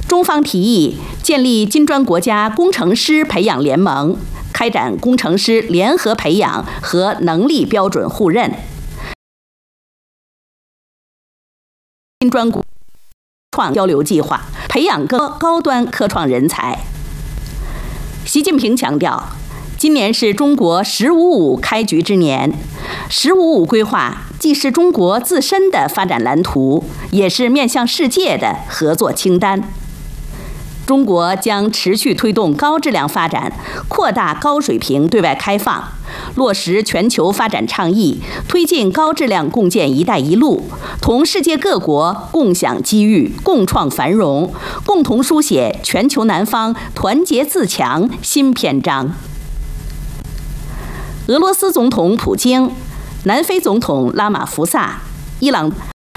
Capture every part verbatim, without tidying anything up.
中方提议建立金砖国家工程师培养联盟，开展工程师联合培养和能力标准互认。金砖国创交流计划，培养高高端科创人才。习近平强调，今年是中国“十五五”开局之年，“十五五”规划既是中国自身的发展蓝图，也是面向世界的合作清单。中国将持续推动高质量发展，扩大高水平对外开放，落实全球发展倡议，推进高质量共建“一带一路”，同世界各国共享机遇、共创繁荣，共同书写全球南方团结自强新篇章。俄罗斯总统普京、南非总统拉马福萨、伊朗、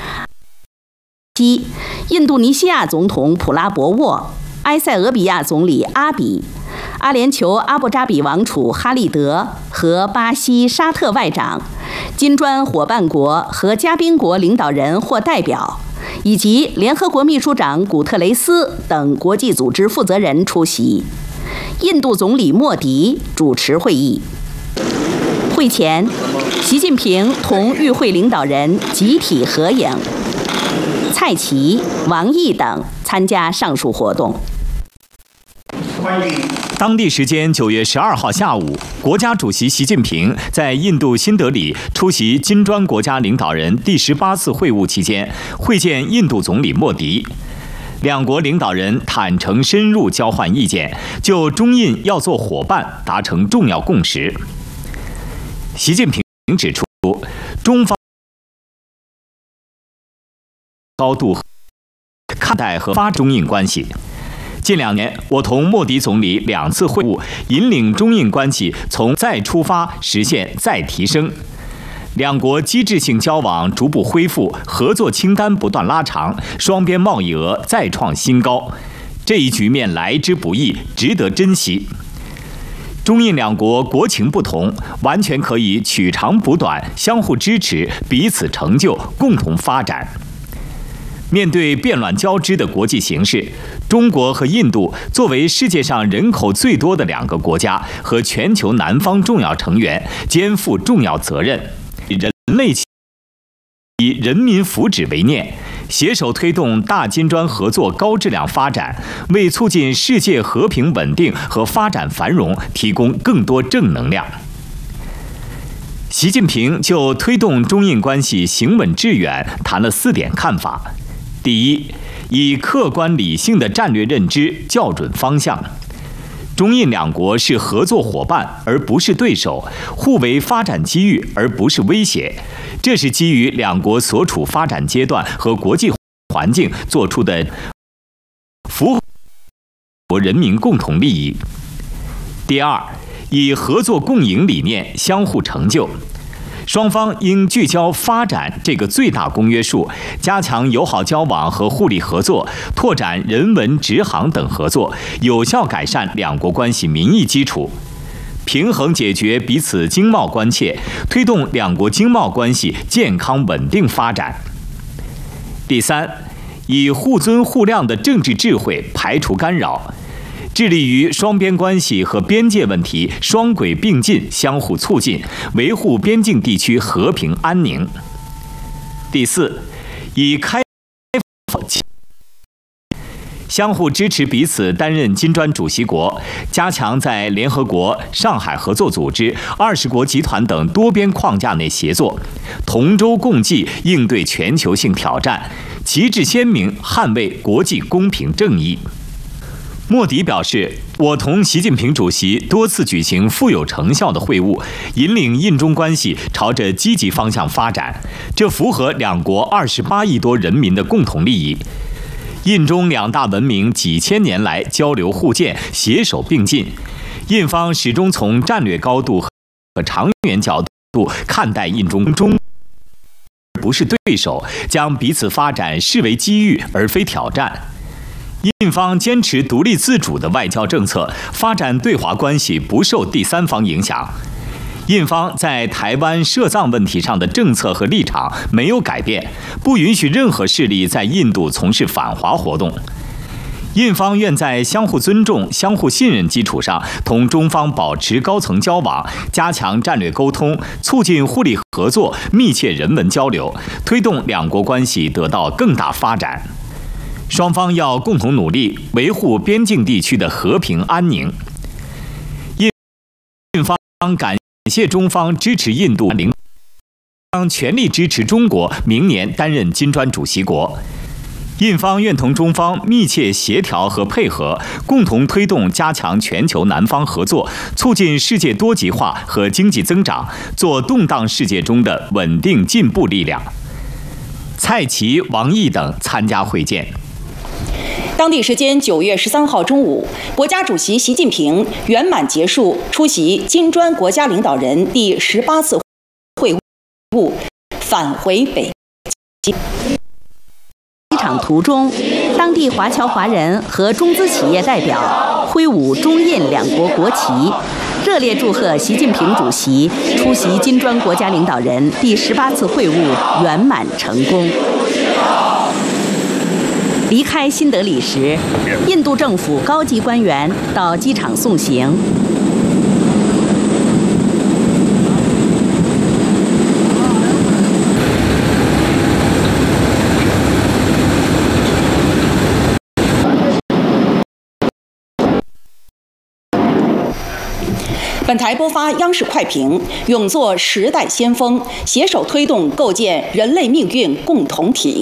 印度尼西亚总统普拉博沃、埃塞俄比亚总理阿比、阿联酋阿布扎比王储哈利德和巴西沙特外长、金砖伙伴国和嘉宾国领导人或代表，以及联合国秘书长古特雷斯等国际组织负责人出席。印度总理莫迪主持会议。会前，习近平同与会领导人集体合影，蔡奇、王毅等参加上述活动。 当地时间九月十二号下午，国家主席习近平在印度新德里出席金砖国家领导人第十八次会晤期间，会见印度总理莫迪。两国领导人坦诚深入交换意见，就中印要做伙伴达成重要共识。习近平指出，中方高度看待和发展中印关系。近两年，我同莫迪总理两次会晤，引领中印关系从再出发实现再提升。两国机制性交往逐步恢复，合作清单不断拉长，双边贸易额再创新高。这一局面来之不易，值得珍惜。中印两国国情不同，完全可以取长补短，相互支持，彼此成就，共同发展。面对变乱交织的国际形势，中国和印度作为世界上人口最多的两个国家和全球南方重要成员，肩负重要责任，人类以人民福祉为念，携手推动大金砖合作高质量发展，为促进世界和平稳定和发展繁荣提供更多正能量。习近平就推动中印关系行稳致远谈了四点看法。第一，以客观理性的战略认知校准方向。中印两国是合作伙伴而不是对手，互为发展机遇而不是威胁，这是基于两国所处发展阶段和国际环境做出的符合人民共同利益。第二，以合作共赢理念相互成就。双方应聚焦发展这个最大公约数，加强友好交往和互利合作，拓展人文、直航等合作，有效改善两国关系民意基础，平衡解决彼此经贸关切，推动两国经贸关系健康稳定发展。第三，以互尊互谅的政治智慧排除干扰，致力于双边关系和边界问题双轨并进，相互促进，维护边境地区和平安宁。第四，以开放相互支持彼此担任金砖主席国，加强在联合国、上海合作组织、二十国集团等多边框架内协作，同舟共济，应对全球性挑战，旗帜鲜明，捍卫国际公平正义。莫迪表示，我同习近平主席多次举行富有成效的会晤，引领印中关系朝着积极方向发展，这符合两国二十八亿多人民的共同利益。印中两大文明几千年来交流互鉴，携手并进，印方始终从战略高度和长远角度看待印中中不是对手，将彼此发展视为机遇而非挑战。印方坚持独立自主的外交政策，发展对华关系不受第三方影响。印方在台湾涉藏问题上的政策和立场没有改变，不允许任何势力在印度从事反华活动。 印方愿在相互尊重、相互信任基础上，同中方保持高层交往，加强战略沟通，促进互利合作、密切人文交流，推动两国关系得到更大发展。双方要共同努力，维护边境地区的和平安宁。印方感谢中方支持印度领，将全力支持中国明年担任金砖主席国。印方愿同中方密切协调和配合，共同推动加强全球南方合作，促进世界多极化和经济增长，做动荡世界中的稳定进步力量。蔡奇、王毅等参加会见。 当地时间九月十三号中午，国家主席习近平圆满结束出席金砖国家领导人第十八次会晤，返回北京。 机场途中，当地华侨华人和中资企业代表挥舞中印两国国旗，热烈祝贺习近平主席出席金砖国家领导人第十八次会晤圆满成功。离开新德里时，印度政府高级官员到机场送行。 本台播发央视快评：勇做时代先锋，携手推动构建人类命运共同体。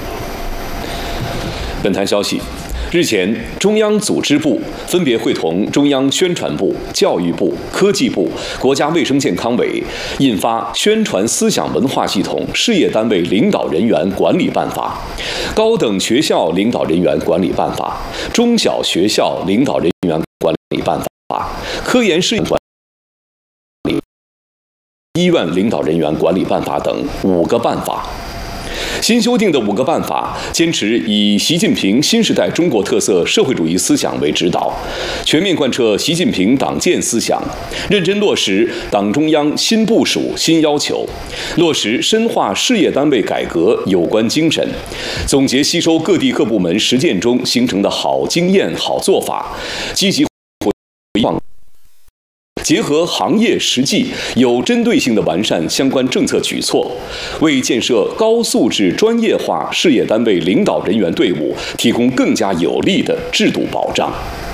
本台消息，日前，中央组织部分别会同中央宣传部、教育部、科技部、国家卫生健康委印发《宣传思想文化系统事业单位领导人员管理办法》、《高等学校领导人员管理办法》、《中小学校领导人员管理办法》、《科研试验管理医院领导人员管理办法》等五个办法。新修订的五个办法坚持以习近平新时代中国特色社会主义思想为指导，全面贯彻习近平党建思想，认真落实党中央新部署新要求，落实深化事业单位改革有关精神，总结吸收各地各部门实践中形成的好经验好做法，积极回望，结合行业实际，有针对性地完善相关政策举措，为建设高素质专业化事业单位领导人员队伍提供更加有力的制度保障。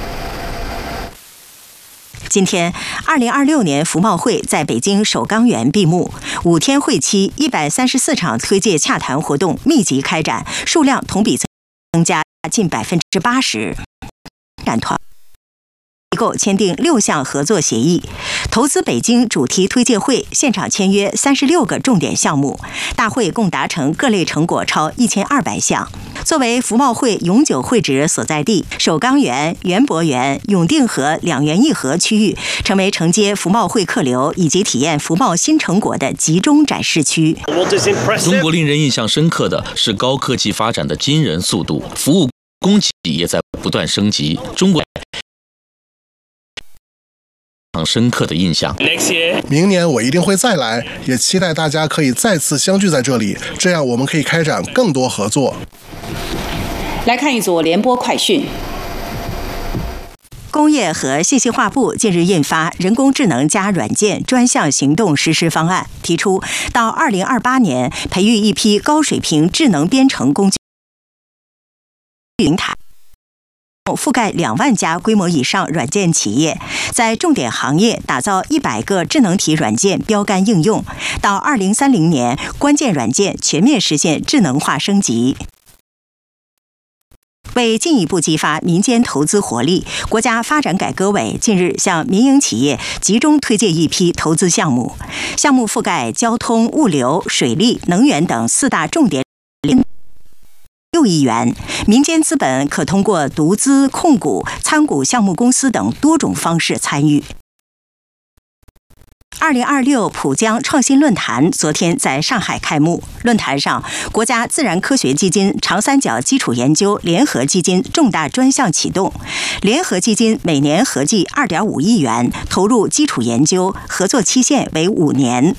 今天，二零二六年服贸会在北京首钢园闭幕，五天会期一百三十四场推介洽谈活动密集开展，数量同比增加近百分之八十。展团机构签订六项合作协议，投资北京主题推介会现场签约三十六个重点项目，大会共达成各类成果超一千二百项。作为服贸会永久会址所在地，首钢园、园博园、永定河两园一河区域成为承接服贸会客流以及体验服贸新成果的集中展示区。 中国令人印象深刻的是高科技发展的惊人速度，服务供给也在不断升级。中国深刻的印象。 明年我一定会再来，也期待大家可以再次相聚在这里，这样我们可以开展更多合作。 来看一组联播快讯。 工业和信息化部近日印发《人工智能加软件专项行动实施方案》，提出到二零二八年培育一批高水平智能编程工具平台。覆盖两万家规模以上软件企业，在重点行业打造一百个智能体软件标杆应用，到二零三零年，关键软件全面实现智能化升级。为进一步激发民间投资活力，国家发展改革委近日向民营企业集中推荐一批投资项目，项目覆盖交通、物流、水利、能源等四大重点六亿元，民间资本可通过独资、控股、参股项目公司等多种方式参与。二零二六浦江创新论坛昨天在上海开幕。论坛上，国家自然科学基金长三角基础研究联合基金重大专项启动，联合基金每年合计二点五亿元投入基础研究，合作期限为五年。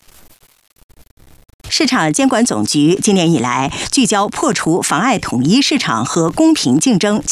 市场监管总局今年以来聚焦破除妨碍统一市场和公平竞争